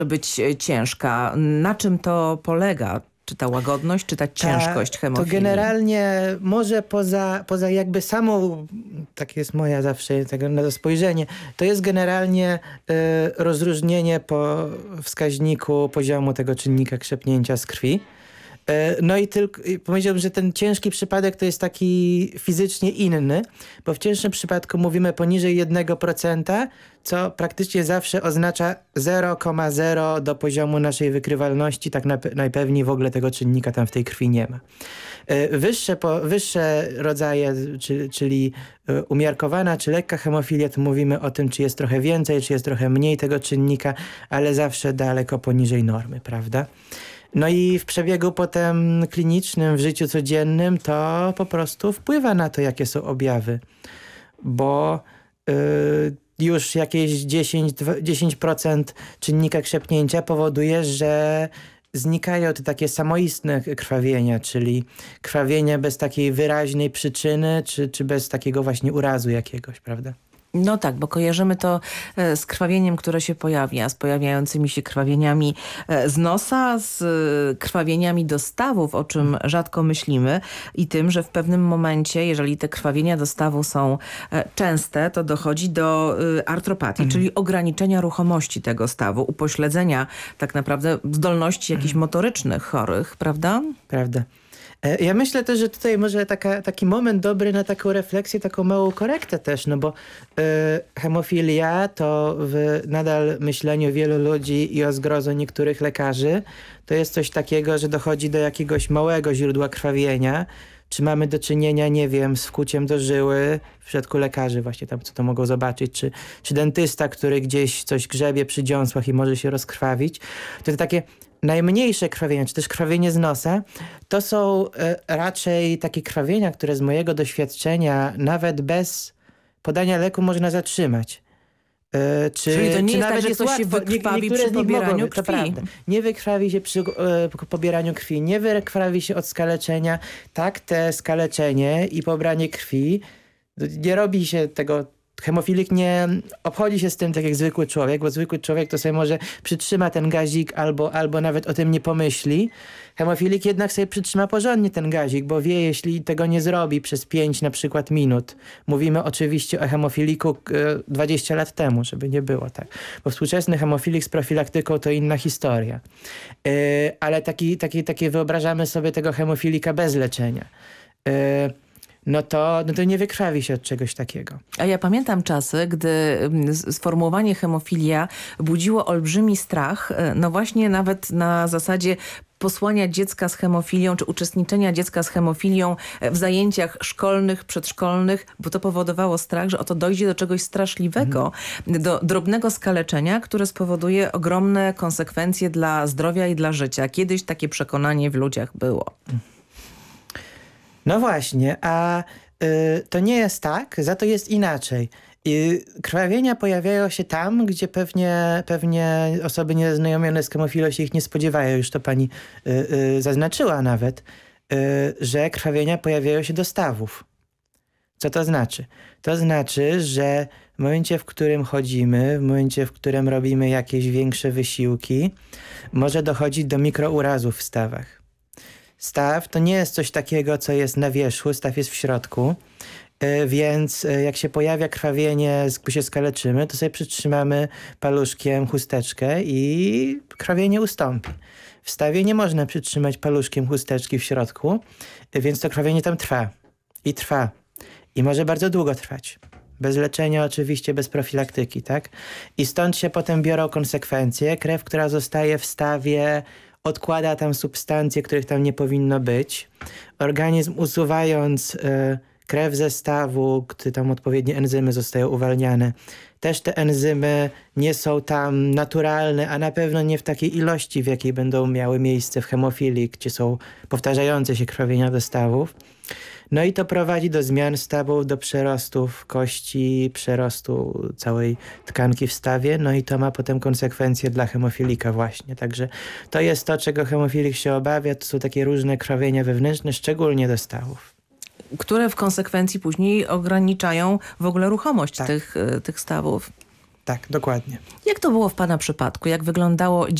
być ciężka. Na czym to polega? Czy ta łagodność, czy ta ciężkość hemofilii? To generalnie może poza jakby samą, tak jest moja zawsze tego na to spojrzenie, to jest generalnie rozróżnienie po wskaźniku poziomu tego czynnika krzepnięcia z krwi. No i powiedziałbym, że ten ciężki przypadek to jest taki fizycznie inny, bo w cięższym przypadku mówimy poniżej 1%, co praktycznie zawsze oznacza 0,0 do poziomu naszej wykrywalności. Tak najpewniej w ogóle tego czynnika tam w tej krwi nie ma. Wyższe rodzaje, czyli umiarkowana czy lekka hemofilia, to mówimy o tym, czy jest trochę więcej, czy jest trochę mniej tego czynnika, ale zawsze daleko poniżej normy, prawda? No i w przebiegu potem klinicznym, w życiu codziennym to po prostu wpływa na to, jakie są objawy. Bo już jakieś 10% czynnika krzepnięcia powoduje, że znikają te takie samoistne krwawienia, czyli krwawienie bez takiej wyraźnej przyczyny, czy bez takiego właśnie urazu jakiegoś, prawda? No tak, bo kojarzymy to z krwawieniem, które się pojawia, z pojawiającymi się krwawieniami z nosa, z krwawieniami dostawów, o czym rzadko myślimy i tym, że w pewnym momencie, jeżeli te krwawienia dostawu są częste, to dochodzi do artropatii, czyli ograniczenia ruchomości tego stawu, upośledzenia tak naprawdę zdolności jakichś motorycznych chorych, prawda? Prawda. Ja myślę też, że tutaj może taki moment dobry na taką refleksję, taką małą korektę też, no bo hemofilia to w nadal myśleniu wielu ludzi i o zgrozo niektórych lekarzy to jest coś takiego, że dochodzi do jakiegoś małego źródła krwawienia, czy mamy do czynienia, nie wiem, z wkłuciem do żyły, w przypadku lekarzy właśnie tam, co to mogą zobaczyć, czy dentysta, który gdzieś coś grzebie przy dziąsłach i może się rozkrwawić. To takie najmniejsze krwawienia, czy też krwawienie z nosa, to są raczej takie krwawienia, które z mojego doświadczenia nawet bez podania leku można zatrzymać. Czyli to nie jest tak, że jest ktoś się łatwo. wykrwawi przy pobieraniu krwi. To prawda. Nie wykrwawi się przy pobieraniu krwi, nie wykrwawi się od skaleczenia. Tak, te skaleczenie i pobranie krwi, nie robi się tego. Hemofilik nie obchodzi się z tym tak jak zwykły człowiek, bo zwykły człowiek to sobie może przytrzyma ten gazik albo nawet o tym nie pomyśli. Hemofilik jednak sobie przytrzyma porządnie ten gazik, bo wie, jeśli tego nie zrobi przez 5 na przykład minut. Mówimy oczywiście o hemofiliku 20 lat temu, żeby nie było tak. Bo współczesny hemofilik z profilaktyką to inna historia. Ale taki wyobrażamy sobie tego hemofilika bez leczenia. No to nie wykrwawi się od czegoś takiego. A ja pamiętam czasy, gdy sformułowanie hemofilia budziło olbrzymi strach, no właśnie nawet na zasadzie posłania dziecka z hemofilią, czy uczestniczenia dziecka z hemofilią w zajęciach szkolnych, przedszkolnych, bo to powodowało strach, że oto dojdzie do czegoś straszliwego, do drobnego skaleczenia, które spowoduje ogromne konsekwencje dla zdrowia i dla życia. Kiedyś takie przekonanie w ludziach było. No właśnie, a to nie jest tak, za to jest inaczej. I krwawienia pojawiają się tam, gdzie pewnie osoby niezaznajomione z hemofilią się ich nie spodziewają. Już to pani zaznaczyła nawet, że krwawienia pojawiają się do stawów. Co to znaczy? To znaczy, że w momencie, w którym chodzimy, w momencie, w którym robimy jakieś większe wysiłki, może dochodzić do mikrourazów w stawach. Staw to nie jest coś takiego, co jest na wierzchu, staw jest w środku, więc jak się pojawia krwawienie, gdy się skaleczymy, to sobie przytrzymamy paluszkiem chusteczkę i krwawienie ustąpi. W stawie nie można przytrzymać paluszkiem chusteczki w środku, więc to krwawienie tam trwa. I trwa. I może bardzo długo trwać. Bez leczenia oczywiście, bez profilaktyki, tak? I stąd się potem biorą konsekwencje. Krew, która zostaje w stawie, odkłada tam substancje, których tam nie powinno być. Organizm usuwając krew ze stawu, gdy tam odpowiednie enzymy zostają uwalniane. Też te enzymy nie są tam naturalne, a na pewno nie w takiej ilości, w jakiej będą miały miejsce w hemofilii, gdzie są powtarzające się krwawienia do stawów. No i to prowadzi do zmian stawów, do przerostów kości, przerostu całej tkanki w stawie, no i to ma potem konsekwencje dla hemofilika właśnie. Także to jest to, czego hemofilik się obawia, to są takie różne krwawienia wewnętrzne, szczególnie do stawów. Które w konsekwencji później ograniczają w ogóle ruchomość tych stawów. Tak, dokładnie. Jak to było w pana przypadku? Jak wyglądało